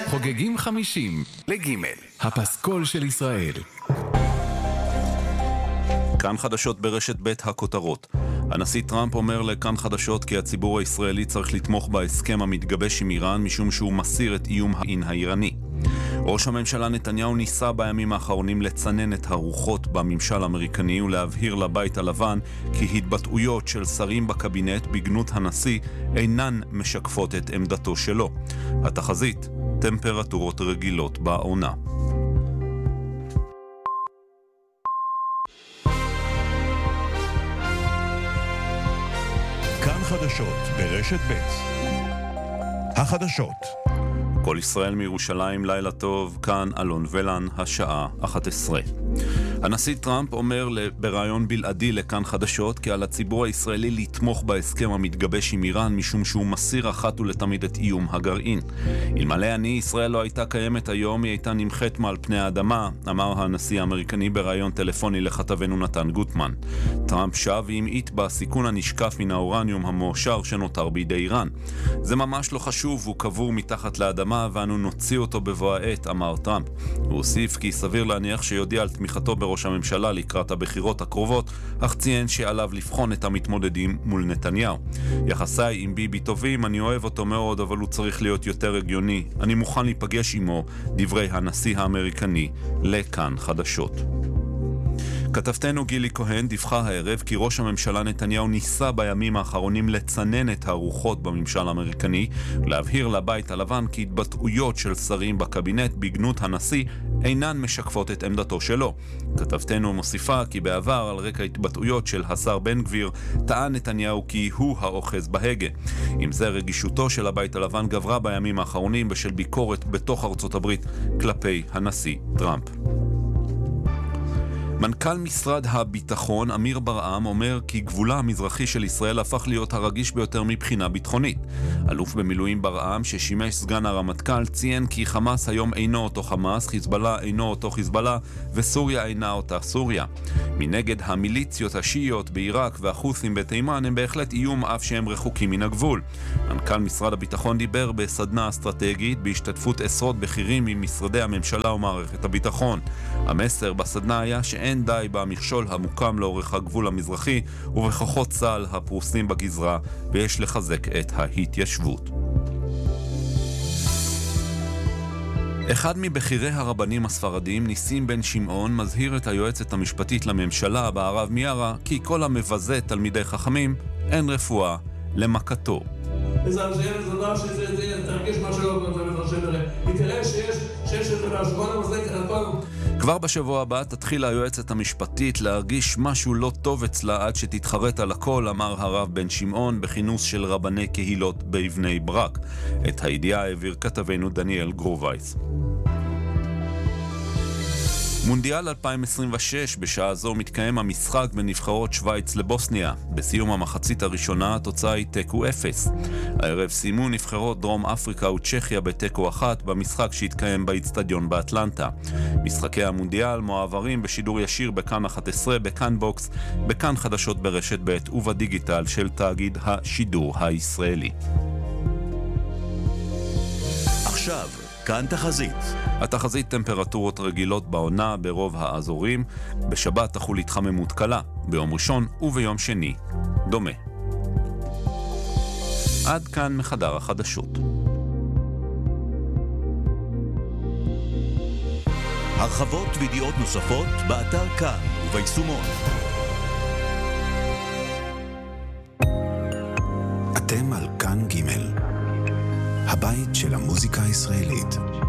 חוגגים 50 לגימל, הפסקול של ישראל. כאן חדשות ברשת ב' הכותרות. הנשיא טראמפ אומר לכאן חדשות כי הציבור הישראלי צריך לתמוך בהסכם המתגבש עם איראן משום שהוא מסיר את איום האיראני. ראש הממשלה נתניהו ניסה בימים האחרונים לצנן את הרוחות בממשל האמריקני ולהבהיר לבית הלבן כי התבטאויות של שרים בקבינט בגנות הנשיא אינן משקפות את עמדתו שלו. התחזית, טמפרטורות רגילות בעונה. כאן חדשות ברשת ב' החדשות. כל ישראל מירושלים, לילה טוב, כאן אלון ולן, השעה 11. הנשיא טראמפ אומר ברעיון בלעדי לכאן חדשות כי על הציבור הישראלי לתמוך בהסכם המתגבש עם איראן משום שהוא מסיר אחת ולתמיד את איום הגרעין. אלמלא ישראל לא הייתה קיימת היום, היא הייתה נמחת מעל פני האדמה, אמר הנשיא האמריקני ברעיון טלפוני לכתבנו נתן גוטמן. טראמפ שב והמעיט בסיכון הנשקף מן האורניום המועשר שנותר בידי איראן. זה ממש לא חשוב, הוא קבור מתחת לאדמה ואנו נוציא אותו בבוא העת, אמר טראמפ. הוא הוסיף כי סביר להניח שיודיע על תמיכתו ראש הממשלה לקראת הבחירות הקרובות, אך ציין שעליו לבחון את המתמודדים מול נתניהו. יחסיי עם ביבי טובים, אני אוהב אותו מאוד, אבל הוא צריך להיות יותר הגיוני. אני מוכן להיפגש עמו, דברי הנשיא האמריקני לכאן חדשות. כתבתנו גילי כהן דיווחה הערב כי ראש הממשלה נתניהו ניסה בימים האחרונים לצנן את הרוחות בממשל האמריקני, להבהיר לבית הלבן כי התבטאויות של שרים בקבינט בגנות הנשיא אינן משקפות את עמדתו שלו. כתבתנו מוסיפה כי בעבר על רקע התבטאויות של השר בן גביר טען נתניהו כי הוא האוחז בהגה. עם זה רגישותו של הבית הלבן גברה בימים האחרונים בשל ביקורת בתוך ארצות הברית כלפי הנשיא טראמפ. מנכ"ל משרד הביטחון אמיר ברעם אומר כי גבולה המזרחי של ישראל הפך להיות הרגיש ביותר מבחינה ביטחונית. אלוף במילואים ברעם ששימש סגן הרמטכ"ל ציין כי חמאס היום אינו אותו חמאס, חיזבאללה אינו אותו חיזבאללה וסוריה אינה אותה סוריה. מנגד המיליציות השיעיות בעיראק והחות'ים בתימן הם בהחלט איום אף שהם רחוקים מן הגבול. מנכ"ל משרד הביטחון דיבר בסדנה אסטרטגית בהשתתפות עשרות בכירים ממשרדי הממשלה ומערכת הביטחון. המסר בסדנה היה שאין די במכשול המוקם לאורך הגבול המזרחי ובכוחות צה"ל הפרוסים בגזרה, ויש לחזק את ההתיישבות. אחד מבכירי הרבנים הספרדיים, ניסים בן שמעון, מזהיר את היועצת המשפטית לממשלה בערב מיארה כי כל המבזה תלמידי חכמים אין רפואה למכתו. כבר בשבוע הבא תתחיל היועצת המשפטית להרגיש משהו לא טוב אצלה עד שתתחרט על הכל, אמר הרב בן שמעון בכינוס של רבני קהילות באבני ברק. את הידיעה העביר כתבנו דניאל גרובייס. מונדיאל 2026, בשעה זו מתקיים המשחק בין נבחרות שוויץ לבוסניה. בסיום המחצית הראשונה התוצאה היא תיקו 0. הערב סיימו נבחרות דרום אפריקה וצ'כיה בתיקו 1 במשחק שהתקיים באצטדיון באטלנטה. משחקי המונדיאל מועברים בשידור ישיר בכאן 11, בכאן בוקס, בכאן חדשות ברשת ב' ובדיגיטל של תאגיד השידור הישראלי. עכשיו כאן תחזית. התחזית טמפרטורות רגילות בעונה ברוב האזורים. בשבת תחול התחממות קלה, ביום ראשון וביום שני דומה. עד כאן מחדר החדשות. הרחבות וידיעות נוספות באתר כאן וביישומון. אתם על כאן ג' הבית של המוזיקה הישראלית.